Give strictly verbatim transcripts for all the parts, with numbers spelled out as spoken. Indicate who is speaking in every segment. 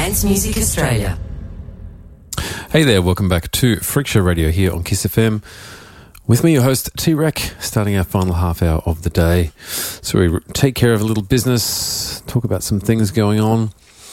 Speaker 1: Dance Music Australia.
Speaker 2: Hey there, welcome back to Freak Show Radio here on Kiss F M. With me, your host, T-Rec, starting our final half hour of the day. So we take care of a little business, talk about some things going on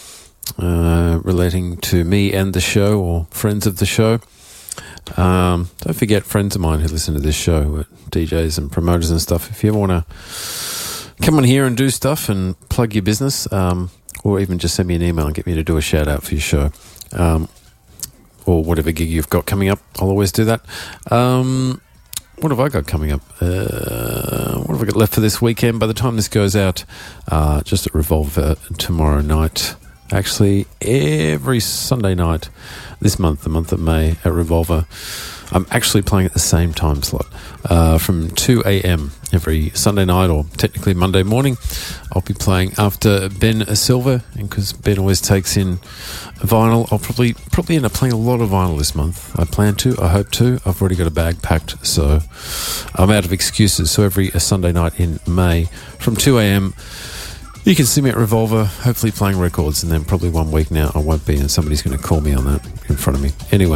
Speaker 2: uh, relating to me and the show, or friends of the show. Um, don't forget, friends of mine who listen to this show, D Js and promoters and stuff, if you ever want to come on here and do stuff and plug your business, um, or even just send me an email and get me to do a shout out for your show, um, or whatever gig you've got coming up, I'll always do that. Um, what have I got coming up? Uh, what have I got left for this weekend? By the time this goes out, uh, just at Revolver tomorrow night. Actually, every Sunday night this month, the month of May, at Revolver, I'm actually playing at the same time slot, uh, from two a.m. every Sunday night, or technically Monday morning. I'll be playing after Ben Silver, and because Ben always takes in vinyl, I'll probably probably end up playing a lot of vinyl this month. I plan to, I hope to. I've already got a bag packed, so I'm out of excuses. So every Sunday night in May, from two a.m, you can see me at Revolver, hopefully playing records, and then probably one week now I won't be, and somebody's going to call me on that in front of me. Anyway,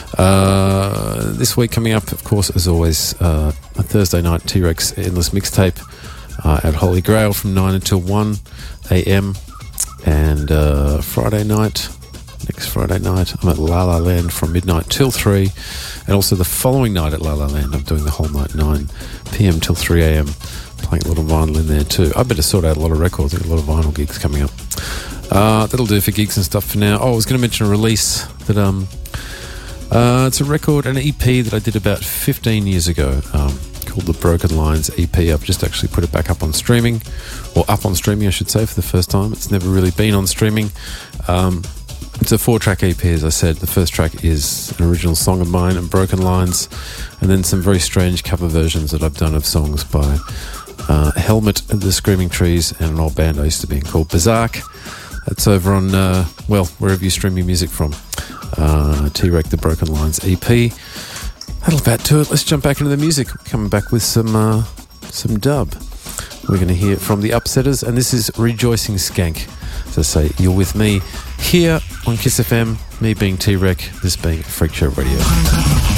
Speaker 2: uh, this week coming up, of course, as always, uh, a Thursday night T-Rex Endless Mixtape uh, at Holy Grail from nine until one a.m. And uh, Friday night, next Friday night, I'm at La La Land from midnight till three, and also the following night at La La Land, I'm doing the whole night, nine p.m. till three a.m. playing a little vinyl in there too. I better sort out a lot of records. I've got a lot of vinyl gigs coming up. Uh, that'll do for gigs and stuff for now. Oh, I was going to mention a release that um, uh, it's a record, an E P that I did about fifteen years ago, um, called the Broken Lines E P. I've just actually put it back up on streaming, or up on streaming, I should say, for the first time. It's never really been on streaming. Um, it's a four-track E P, as I said. The first track is an original song of mine and Broken Lines, and then some very strange cover versions that I've done of songs by Uh, Helmet, The Screaming Trees, and an old band I used to be in called Berserk. That's over on, uh, well, wherever you stream your music from. Uh, T-Rec, The Broken Lines E P. That'll about do it. Let's jump back into the music. We're coming back with some uh, some dub. We're going to hear from The Upsetters, and this is Rejoicing Skank. As I say, you're with me here on Kiss F M, me being T-Rec, this being Freak Show Radio.